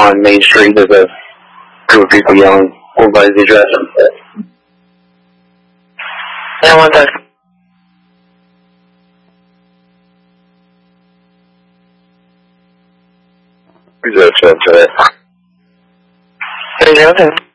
on Main Street. There's a group of people yelling. What is the address? 915. Who's that? 302.